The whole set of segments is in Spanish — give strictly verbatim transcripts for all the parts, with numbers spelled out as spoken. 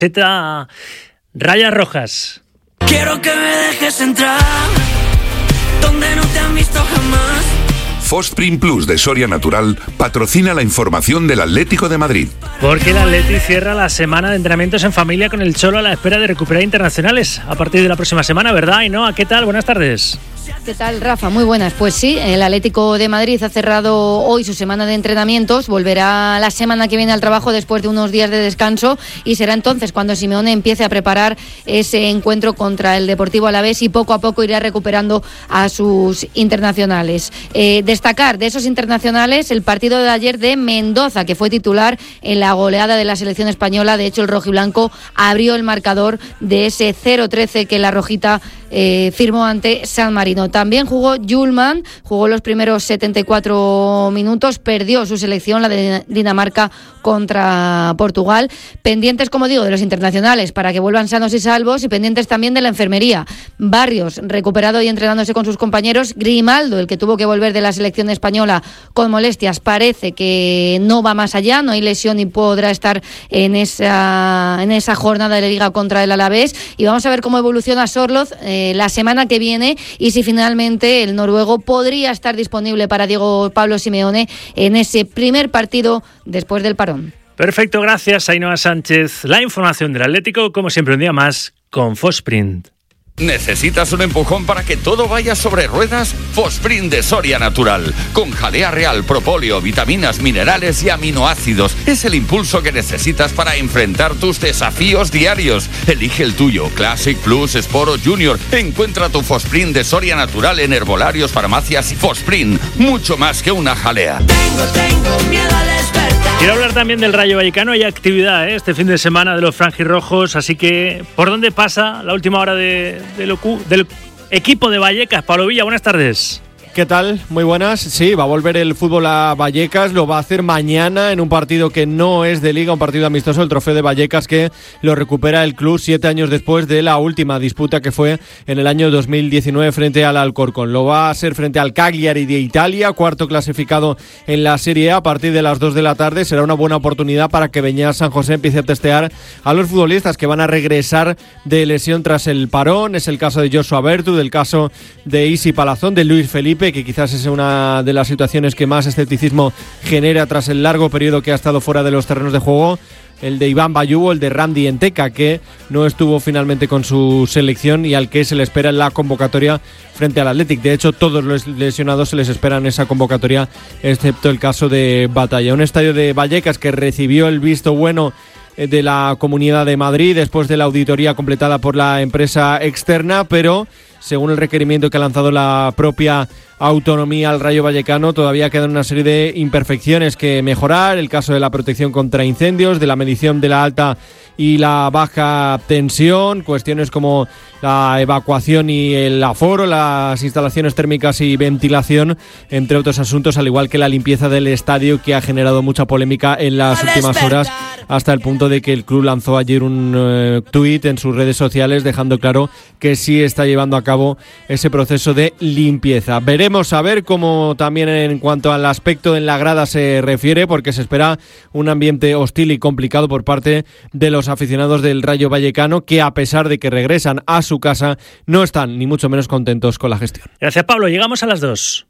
Zeta Rayas Rojas. Quiero que me dejes entrar donde no te han visto jamás. Fosprint Plus de Soria Natural patrocina la información del Atlético de Madrid. Porque el Atleti cierra la semana de entrenamientos en familia con el Cholo a la espera de recuperar internacionales a partir de la próxima semana, ¿verdad? Ainhoa, ¿qué tal? Buenas tardes. ¿Qué tal, Rafa? Muy buenas. Pues sí, el Atlético de Madrid ha cerrado hoy su semana de entrenamientos, volverá la semana que viene al trabajo después de unos días de descanso y será entonces cuando Simeone empiece a preparar ese encuentro contra el Deportivo Alavés y poco a poco irá recuperando a sus internacionales. Eh, destacar de esos internacionales el partido de ayer de Mendoza, que fue titular en la goleada de la selección española. De hecho, el rojiblanco abrió el marcador de ese cero trece que la rojita eh, firmó ante San Marino. También jugó Hjulmand, jugó los primeros setenta y cuatro minutos, perdió su selección, la de Dinamarca, contra Portugal. Pendientes, como digo, de los internacionales para que vuelvan sanos y salvos y pendientes también de la enfermería. Barrios, recuperado y entrenándose con sus compañeros. Grimaldo, el que tuvo que volver de la selección española con molestias, parece que no va más allá, no hay lesión y podrá estar en esa, en esa jornada de Liga contra el Alavés. Y vamos a ver cómo evoluciona Sorloth eh, la semana que viene y si finalmente el noruego podría estar disponible para Diego Pablo Simeone en ese primer partido después del parón. Perfecto, gracias Ainhoa Sánchez. La información del Atlético, como siempre, un día más con Fosprint. ¿Necesitas un empujón para que todo vaya sobre ruedas? Fosprint de Soria Natural. Con jalea real, propóleo, vitaminas, minerales y aminoácidos. Es el impulso que necesitas para enfrentar tus desafíos diarios. Elige el tuyo, Classic, Plus, Sport o Junior. Encuentra tu Fosprint de Soria Natural en herbolarios, farmacias y Fosprint. Mucho más que una jalea. Tengo, tengo miedo al despertar. Quiero hablar también del Rayo Vallecano. Hay actividad ¿eh? este fin de semana de los franjirrojos, así que ¿por dónde pasa la última hora de, de lo, del equipo de Vallecas? Pablo Villa, buenas tardes. ¿Qué tal? Muy buenas. Sí, va a volver el fútbol a Vallecas, lo va a hacer mañana en un partido que no es de Liga, un partido amistoso, el Trofeo de Vallecas, que lo recupera el club siete años después de la última disputa que fue en el año dos mil diecinueve frente al Alcorcón. Lo va a ser frente al Cagliari de Italia, cuarto clasificado en la Serie A, a partir de las dos de la tarde. Será una buena oportunidad para que Beñat San José empiece a testear a los futbolistas que van a regresar de lesión tras el parón. Es el caso de Joshua Bertu, del caso de Isi Palazón, de Luis Felipe, que quizás es una de las situaciones que más escepticismo genera tras el largo periodo que ha estado fuera de los terrenos de juego. El de Iván Bayubo, el de Randy Enteca, que no estuvo finalmente con su selección y al que se le espera en la convocatoria frente al Athletic. De hecho, todos los lesionados se les espera en esa convocatoria, excepto el caso de Batalla. Un estadio de Vallecas que recibió el visto bueno de la Comunidad de Madrid después de la auditoría completada por la empresa externa, pero según el requerimiento que ha lanzado la propia autonomía al Rayo Vallecano, todavía quedan una serie de imperfecciones que mejorar. El caso de la protección contra incendios, de la medición de la alta y la baja tensión, cuestiones como la evacuación y el aforo, las instalaciones térmicas y ventilación, entre otros asuntos, al igual que la limpieza del estadio, que ha generado mucha polémica en las últimas horas, hasta el punto de que el club lanzó ayer un uh, tuit en sus redes sociales dejando claro que sí está llevando a cabo ese proceso de limpieza. Veremos a ver cómo también en cuanto al aspecto en la grada se refiere, porque se espera un ambiente hostil y complicado por parte de los aficionados del Rayo Vallecano, que a pesar de que regresan a su casa, no están ni mucho menos contentos con la gestión. Gracias, Pablo. Llegamos a las dos.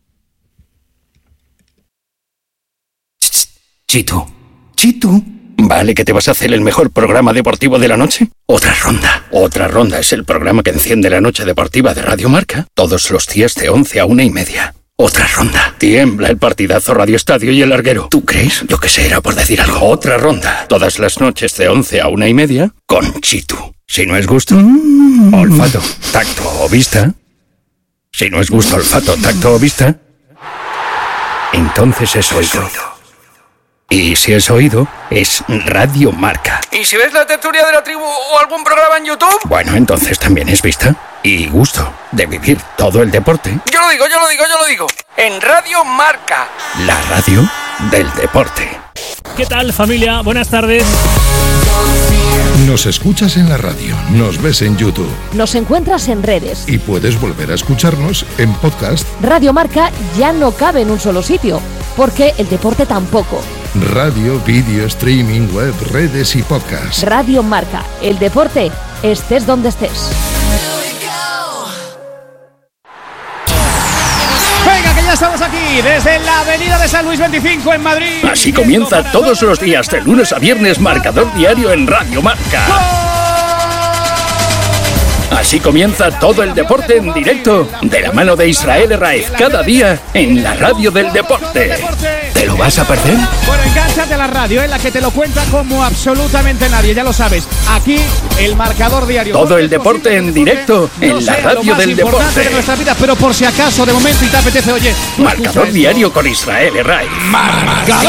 Chitu, Chitu, ¿vale que te vas a hacer el mejor programa deportivo de la noche? Otra ronda. Otra ronda es el programa que enciende la noche deportiva de Radio Marca, todos los días de once a una y media. Otra ronda. Tiembla el partidazo Radio Estadio y el larguero. ¿Tú crees? Yo que sé, era por decir algo. Otra ronda. Todas las noches de once a una y media con Chitu. Si no es gusto, mm. olfato, tacto o vista. Si no es gusto, olfato, tacto o vista, entonces es oído. Y si es oído, es Radio Marca. ¿Y si ves la tertulia de la tribu o algún programa en YouTube? Bueno, entonces también es vista y gusto de vivir todo el deporte. Yo lo digo, yo lo digo, yo lo digo. En Radio Marca. La radio del deporte. ¿Qué tal, familia? Buenas tardes. Nos escuchas en la radio, nos ves en YouTube. Nos encuentras en redes. Y puedes volver a escucharnos en podcast. Radio Marca ya no cabe en un solo sitio, porque el deporte tampoco. Radio, vídeo, streaming, web, redes y podcast. Radio Marca, el deporte, estés donde estés. Venga, que ya estamos aquí, desde la avenida de San Luis veinticinco en Madrid. Así comienza todos los días, de lunes a viernes, Marcador Diario en Radio Marca. Así comienza todo el deporte en directo, de la mano de Israel Herraiz, cada día en la radio del deporte. ¿Te lo vas a perder? Bueno, engánchate a la radio, en la que te lo cuenta como absolutamente nadie, ya lo sabes. Aquí, el Marcador Diario. Todo el deporte en directo, en la radio del deporte. De nuestras vidas, pero por si acaso, de momento, y te apetece, oye. Marcador Diario con Israel Herraiz. ¡Marcador!